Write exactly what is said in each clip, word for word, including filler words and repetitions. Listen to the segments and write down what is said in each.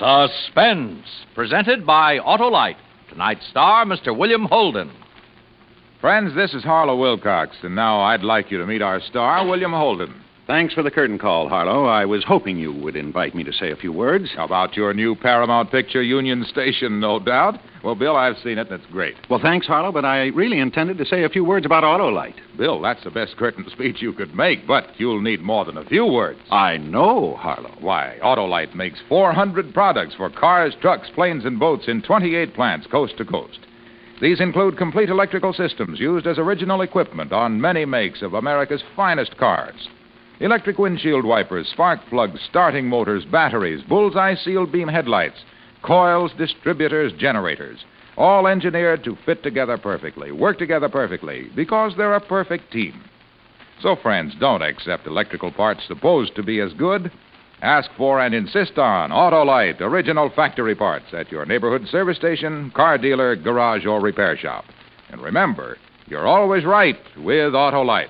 Suspense, presented by Autolite. Tonight's star, Mister William Holden. Friends, this is Harlow Wilcox, and now I'd like you to meet our star, William Holden. Thanks for the curtain call, Harlow. I was hoping you would invite me to say a few words. About your new Paramount picture, Union Station, no doubt. Well, Bill, I've seen it, and it's great. Well, thanks, Harlow, but I really intended to say a few words about Autolite. Bill, that's the best curtain speech you could make, but you'll need more than a few words. I know, Harlow. Why, Autolite makes four hundred products for cars, trucks, planes, and boats in twenty-eight plants coast to coast. These include complete electrical systems used as original equipment on many makes of America's finest cars. Electric windshield wipers, spark plugs, starting motors, batteries, bullseye sealed beam headlights, coils, distributors, generators, all engineered to fit together perfectly, work together perfectly, because they're a perfect team. So, friends, don't accept electrical parts supposed to be as good. Ask for and insist on Autolite original factory parts at your neighborhood service station, car dealer, garage, or repair shop. And remember, you're always right with Autolite.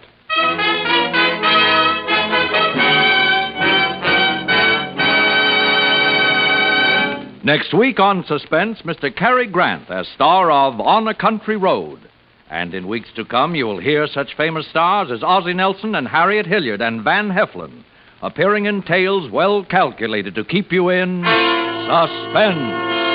Next week on Suspense, Mister Cary Grant as star of On a Country Road. And in weeks to come, you will hear such famous stars as Ozzie Nelson and Harriet Hilliard and Van Heflin, appearing in tales well calculated to keep you in suspense.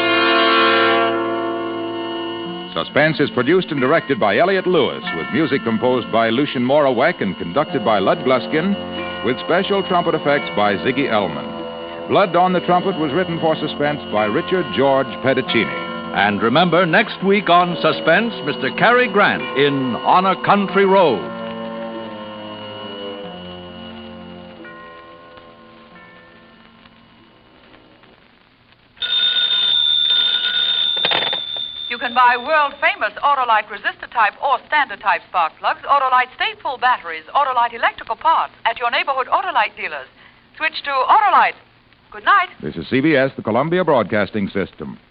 Suspense is produced and directed by Elliott Lewis, with music composed by Lucien Morawek and conducted by Lud Gluskin, with special trumpet effects by Ziggy Elman. Blood on the Trumpet was written for Suspense by Richard George Pedicini. And remember, next week on Suspense, Mister Cary Grant in On a Country Road. You can buy world-famous Autolite resistor-type or standard-type spark plugs, Autolite stateful batteries, Autolite electrical parts at your neighborhood Autolite dealers. Switch to Autolite. Good night. This is C B S, the Columbia Broadcasting System.